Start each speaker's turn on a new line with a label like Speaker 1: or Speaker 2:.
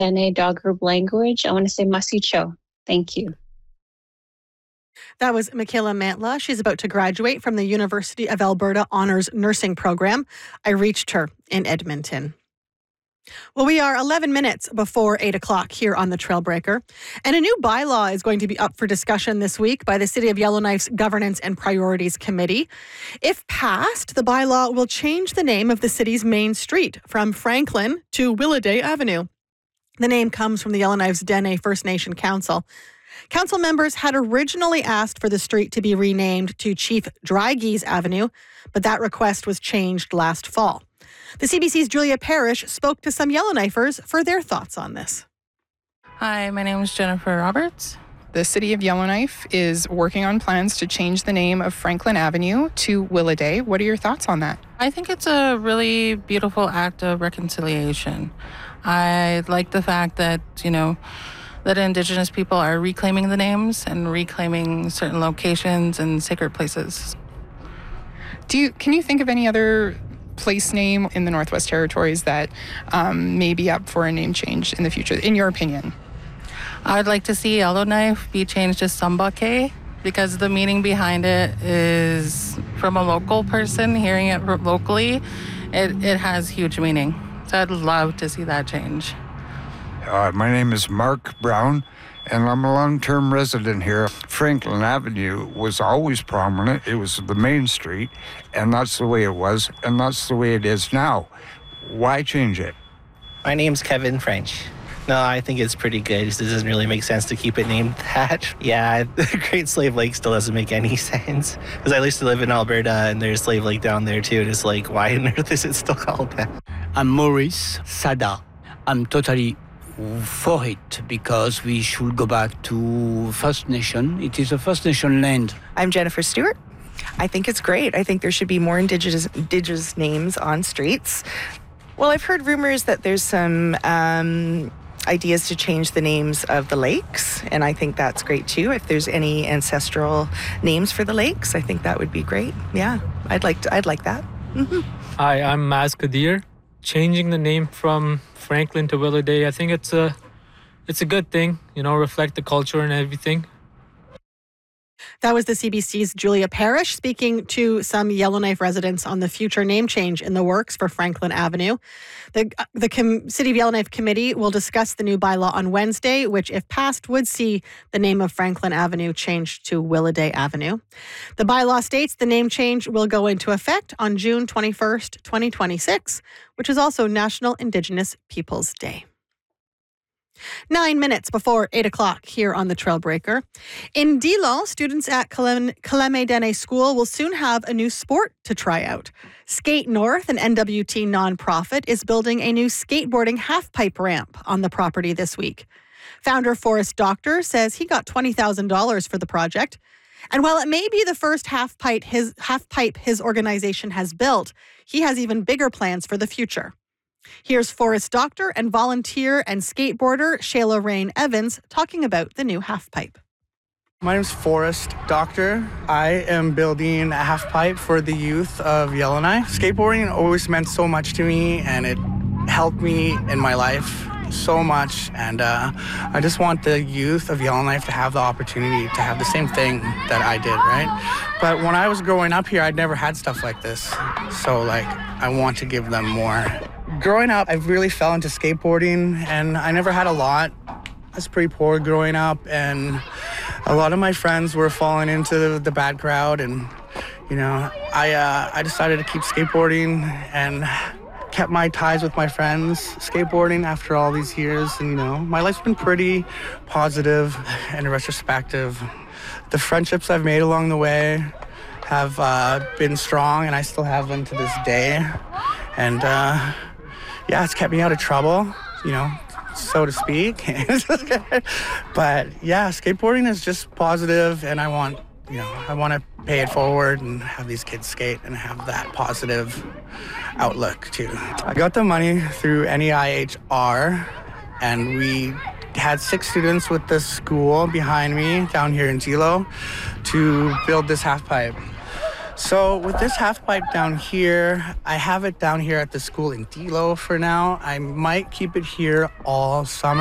Speaker 1: Dene Dog Group language, I want to say masicho. Thank you.
Speaker 2: That was Michaela Mantla. She's about to graduate from the University of Alberta Honours Nursing Program. I reached her in Edmonton. Well, we are 11 minutes before 8 o'clock here on the Trailbreaker. And a new bylaw is going to be up for discussion this week by the City of Yellowknife's Governance and Priorities Committee. If passed, the bylaw will change the name of the city's main street from Franklin to Willaday Avenue. The name comes from the Yellowknife's Dene First Nation Council. Council members had originally asked for the street to be renamed to Chief Drygees Avenue, but that request was changed last fall. The CBC's Julia Parrish spoke to some Yellowknifers for their thoughts on this.
Speaker 3: Hi, my name is Jennifer Roberts.
Speaker 4: The City of Yellowknife is working on plans to change the name of Franklin Avenue to Willaday. What are your thoughts on that?
Speaker 3: I think it's a really beautiful act of reconciliation. I like the fact that, that Indigenous people are reclaiming the names and reclaiming certain locations and sacred places.
Speaker 4: Can you think of any other place name in the Northwest Territories that may be up for a name change in the future, in your opinion?
Speaker 3: I'd like to see Yellowknife be changed to Sambake because the meaning behind it is, from a local person hearing it locally, it has huge meaning. So I'd love to see that change.
Speaker 5: My name is Mark Brown, and I'm a long-term resident here. Franklin Avenue was always prominent. It was the main street, and that's the way it was, and that's the way it is now. Why change it?
Speaker 6: My name's Kevin French. No, I think it's pretty good. It doesn't really make sense to keep it named that. Yeah, Great Slave Lake still doesn't make any sense. Because I used to live in Alberta, and there's Slave Lake down there, too. And it's like, why on earth is it still called that?
Speaker 7: I'm Maurice Sada. I'm totally for it because we should go back to First Nation. It is a First Nation land.
Speaker 8: I'm Jennifer Stewart. I think it's great. I think there should be more Indigenous names on streets. Well, I've heard rumors that there's some ideas to change the names of the lakes, and I think that's great too. If there's any ancestral names for the lakes, I think that would be great. Yeah, I'd like that. Mm-hmm.
Speaker 9: Hi, I'm Maz Kadir. Changing the name from Franklin to Willaday, I think it's a good thing, reflect the culture and everything.
Speaker 2: That was the CBC's Julia Parrish speaking to some Yellowknife residents on the future name change in the works for Franklin Avenue. The City of Yellowknife Committee will discuss the new bylaw on Wednesday, which, if passed, would see the name of Franklin Avenue changed to Willaday Avenue. The bylaw states the name change will go into effect on June 21st, 2026, which is also National Indigenous Peoples Day. 9 minutes before 8 o'clock here on the Trailbreaker. In Dillon, students at Kaleme Dene School will soon have a new sport to try out. Skate North, an NWT nonprofit, is building a new skateboarding half-pipe ramp on the property this week. Founder Forrest Doctor says he got $20,000 for the project. And while it may be the first half-pipe his organization has built, he has even bigger plans for the future. Here's Forrest Doctor and volunteer and skateboarder Shayla Rain Evans talking about the new half-pipe.
Speaker 10: My name's Forrest Doctor. I am building a half-pipe for the youth of Yellowknife. Skateboarding always meant so much to me, and it helped me in my life so much. And I just want the youth of Yellowknife to have the opportunity to have the same thing that I did, right? But when I was growing up here, I'd never had stuff like this. So, I want to give them more. Growing up, I really fell into skateboarding, and I never had a lot. I was pretty poor growing up, and a lot of my friends were falling into the bad crowd, and, I decided to keep skateboarding and kept my ties with my friends skateboarding after all these years, and, my life's been pretty positive and retrospective. The friendships I've made along the way have been strong, and I still have them to this day, and it's kept me out of trouble, so to speak. But skateboarding is just positive, and I want to pay it forward and have these kids skate and have that positive outlook too. I got the money through NEIHR, and we had 6 students with the school behind me down here in Tilo to build this half pipe. So with this half pipe down here, I have it down here at the school in Dilo for now. I might keep it here all summer.